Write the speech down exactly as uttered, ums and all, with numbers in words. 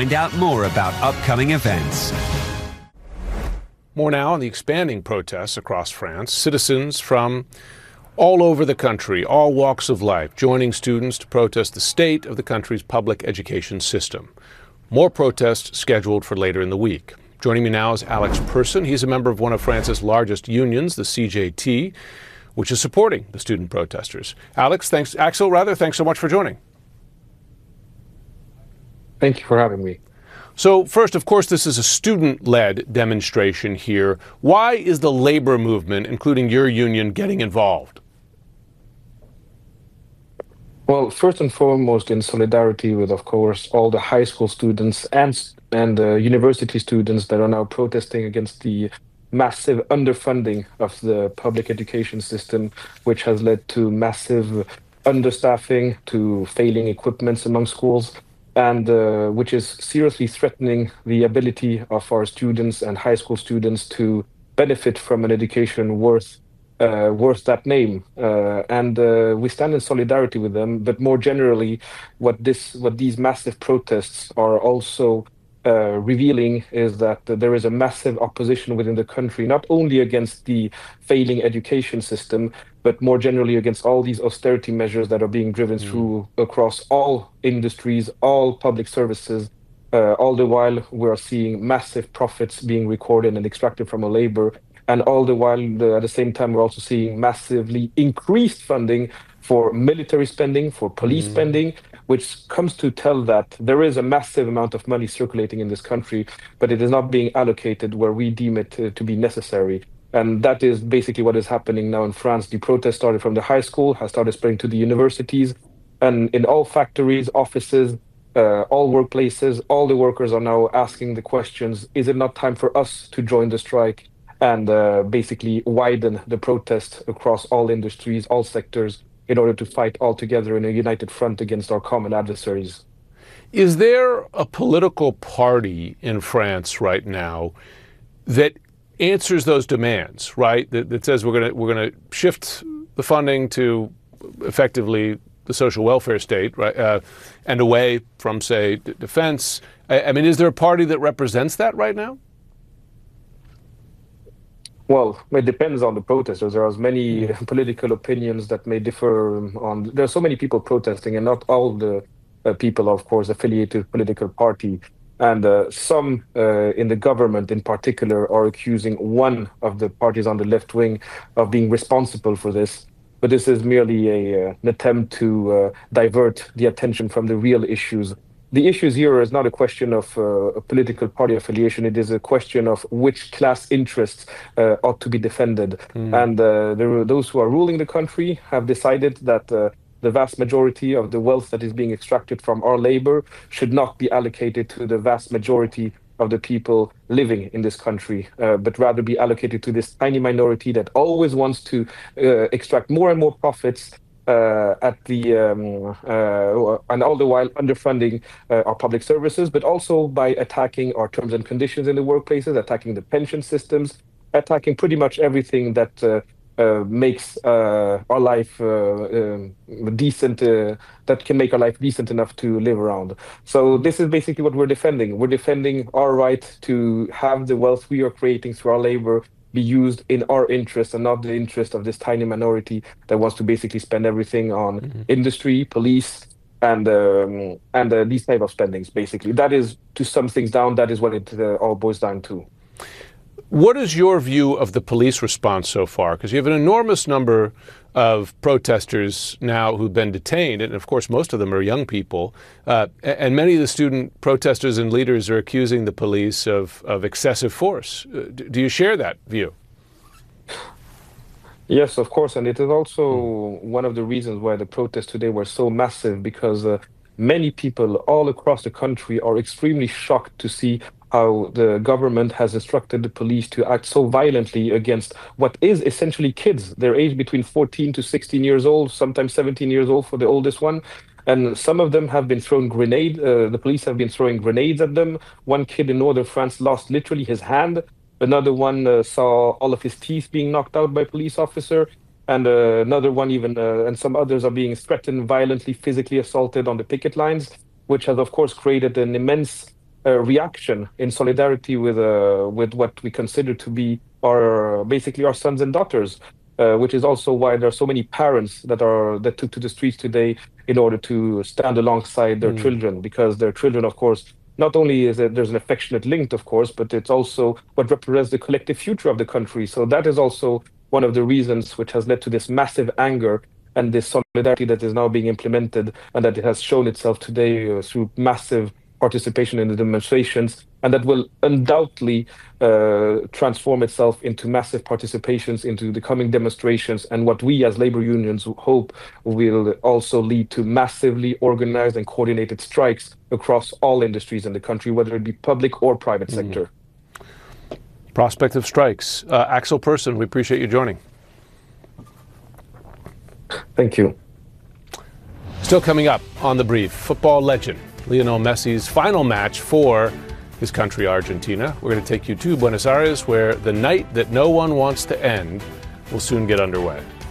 find out more about upcoming events. More now on the expanding protests across France. Citizens from all over the country, all walks of life, joining students to protest the state of the country's public education system. More protests scheduled for later in the week. Joining me now is Alex Persson. He's a member of one of France's largest unions, the C J T, which is supporting the student protesters. Alex, thanks, Axel, rather, thanks so much for joining. Thank you for having me. So first, of course, this is a student-led demonstration here. Why is the labor movement, including your union, getting involved? Well, first and foremost, in solidarity with, of course, all the high school students and and uh, university students that are now protesting against the massive underfunding of the public education system, which has led to massive understaffing, to failing equipments among schools, and uh, which is seriously threatening the ability of our students and high school students to benefit from an education worth uh, worth that name. Uh, and uh, we stand in solidarity with them. But more generally, what this what these massive protests are also uh, revealing is that uh, there is a massive opposition within the country, not only against the failing education system, but more generally against all these austerity measures that are being driven mm. through across all industries, all public services. Uh, all the while, we are seeing massive profits being recorded and extracted from our labor. And all the while, the, at the same time, we're also seeing massively increased funding for military spending, for police mm. spending, which comes to tell that there is a massive amount of money circulating in this country, but it is not being allocated where we deem it to, to be necessary. And that is basically what is happening now in France. The protest started from the high school, has started spreading to the universities, and in all factories, offices, uh, all workplaces, all the workers are now asking the questions, is it not time for us to join the strike and uh, basically widen the protest across all industries, all sectors, in order to fight all together in a united front against our common adversaries? Is there a political party in France right now that answers those demands, right? That, that says we're going to we're going to shift the funding to effectively the social welfare state, right, uh, and away from, say, d- defense. I, I mean, is there a party that represents that right now? Well, it depends on the protesters. There are many political opinions that may differ on. There are so many people protesting, and not all the uh, people are, of course, affiliated to a political party. And uh, some uh, in the government in particular are accusing one of the parties on the left wing of being responsible for this. But this is merely a, uh, an attempt to uh, divert the attention from the real issues. The issues here is not a question of uh, a political party affiliation. It is a question of which class interests uh, ought to be defended. Mm. And uh, there are those who are ruling the country have decided that uh, the vast majority of the wealth that is being extracted from our labor should not be allocated to the vast majority of the people living in this country, uh, but rather be allocated to this tiny minority that always wants to uh, extract more and more profits uh, at the um, uh, and all the while underfunding uh, our public services, but also by attacking our terms and conditions in the workplaces, attacking the pension systems, attacking pretty much everything that uh, Uh, makes uh, our life uh, uh, decent, uh, that can make our life decent enough to live around. So this is basically what we're defending. We're defending our right to have the wealth we are creating through our labor be used in our interest and not the interest of this tiny minority that wants to basically spend everything on mm-hmm. industry, police, and um, and uh, these type of spendings, basically. That is, to sum things down, that is what it uh, all boils down to. What is your view of the police response so far? Because you have an enormous number of protesters now who've been detained, and of course most of them are young people, uh, and many of the student protesters and leaders are accusing the police of, of excessive force. Uh, do you share that view? Yes, of course, and it is also one of the reasons why the protests today were so massive, because uh, many people all across the country are extremely shocked to see how the government has instructed the police to act so violently against what is essentially kids. They're aged between fourteen to sixteen years old, sometimes seventeen years old for the oldest one. And some of them have been throwing grenades. Uh, the police have been throwing grenades at them. One kid in northern France lost literally his hand. Another one uh, saw all of his teeth being knocked out by a police officer. And uh, another one even, uh, and some others are being threatened, violently, physically assaulted on the picket lines, which has, of course, created an immense uh, reaction in solidarity with uh, with what we consider to be our basically our sons and daughters, uh, which is also why there are so many parents that are that took to the streets today in order to stand alongside their Mm. children, because their children, of course, not only is it, there's an affectionate link, of course, but it's also what represents the collective future of the country. So that is also one of the reasons which has led to this massive anger and this solidarity that is now being implemented, and that it has shown itself today uh, through massive participation in the demonstrations, and that will undoubtedly uh, transform itself into massive participations into the coming demonstrations, and what we as labor unions hope will also lead to massively organized and coordinated strikes across all industries in the country, whether it be public or private Mm. sector. Prospect of strikes. Uh, Axel Persson, we appreciate you joining. Thank you. Still coming up on The Brief, football legend Lionel Messi's final match for his country, Argentina. We're going to take you to Buenos Aires, where the night that no one wants to end will soon get underway.